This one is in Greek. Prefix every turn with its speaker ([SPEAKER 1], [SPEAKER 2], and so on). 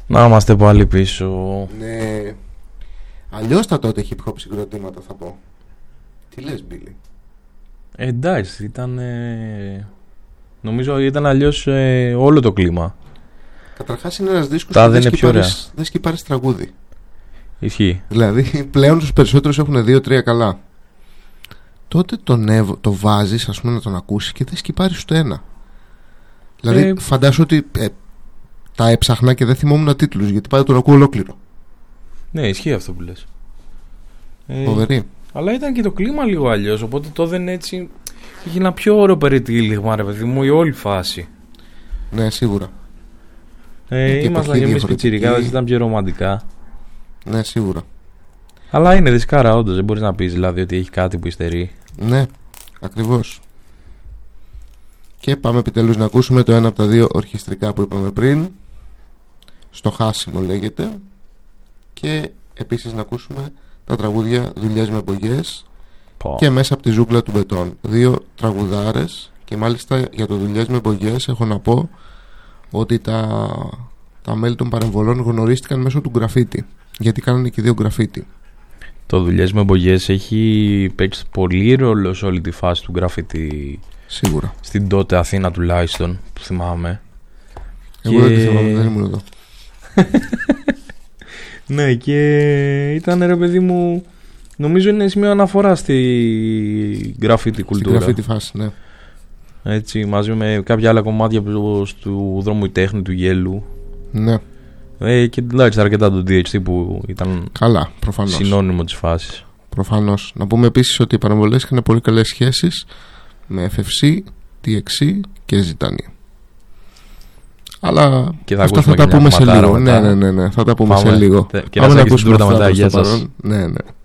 [SPEAKER 1] Να είμαστε πάλι πίσω.
[SPEAKER 2] Ναι. Αλλιώς τα τότε hip hop συγκροτήματα θα πω. Τι λες, Μπίλι?
[SPEAKER 1] Εντάξει, ήταν. Νομίζω ήταν αλλιώς όλο το κλίμα.
[SPEAKER 2] Καταρχάς είναι ένας δίσκος
[SPEAKER 1] Τα
[SPEAKER 2] που
[SPEAKER 1] δεν είναι πιο ωραία.
[SPEAKER 2] δεν σκυπάρεις τραγούδι.
[SPEAKER 1] Ισχύει.
[SPEAKER 2] Δηλαδή πλέον τους περισσότερους έχουν 2-3 καλά. Τότε το βάζεις, ας πούμε, να τον ακούσεις και δεν σκυπάρεις ούτε ένα. Δηλαδή φαντάσου ότι τα έψαχνα και δεν θυμόμουν τίτλους, γιατί πάντα τον ακούω ολόκληρο.
[SPEAKER 1] Ναι, ισχύει αυτό που λες.
[SPEAKER 2] Φοβερή.
[SPEAKER 1] Αλλά ήταν και το κλίμα λίγο αλλιώς, οπότε το δεν έτσι. Είχε ένα πιο ωραίο περιτύλιγμα, ρε παιδί μου, η όλη φάση.
[SPEAKER 2] Ναι, σίγουρα.
[SPEAKER 1] Ήμασταν και εμείς πιτσιρικάδες, ήταν πιο ρομαντικά.
[SPEAKER 2] Ναι, σίγουρα.
[SPEAKER 1] Αλλά είναι δισκάρα, όντως. Δεν μπορείς να πεις δηλαδή ότι έχει κάτι που υστερεί.
[SPEAKER 2] Ναι, ακριβώς. Και πάμε επιτέλους να ακούσουμε το ένα από τα δύο ορχιστρικά που είπαμε πριν. Στο χάσιμο λέγεται. Και επίσης να ακούσουμε τα τραγούδια Δουλειές με Μπογιές και Μέσα από τη ζούγκλα του μπετόν. Δύο τραγουδάρες. Και μάλιστα για το Δουλειές με Μπογιές έχω να πω ότι τα μέλη των παρεμβολών γνωρίστηκαν μέσω του γκραφίτι, γιατί κάνανε και δύο γκραφίτι.
[SPEAKER 1] Το Δουλειές με Μπογιές έχει παίξει πολύ ρόλο σε όλη τη φάση του γκραφίτι.
[SPEAKER 2] Σίγουρα.
[SPEAKER 1] Στην τότε Αθήνα τουλάχιστον, που θυμάμαι.
[SPEAKER 2] Εγώ δεν τη θυμάμαι, δεν ήμουν εδώ.
[SPEAKER 1] Ναι, και ήταν, ρε παιδί μου, νομίζω είναι σημείο αναφορά στη γκραφίτι κουλτούρα.
[SPEAKER 2] Στη γκραφίτι φάση, ναι.
[SPEAKER 1] Έτσι, μαζί με κάποια άλλα κομμάτια του δρόμου η τέχνη του γέλου.
[SPEAKER 2] Ναι.
[SPEAKER 1] Και τουλάχιστον αρκετά το DHT που ήταν.
[SPEAKER 2] Καλά, προφανώς.
[SPEAKER 1] Συνώνυμο της φάσης.
[SPEAKER 2] Προφανώς. Να πούμε επίσης ότι οι παρεμβολές είχαν πολύ καλές σχέσεις με FFC, TXC και Ζητάνια. Αλλά αυτά θα τα πούμε σε λίγο. Ναι, θα τα πούμε σε λίγο.
[SPEAKER 1] Και να ακούσουμε μετά.
[SPEAKER 2] Ναι.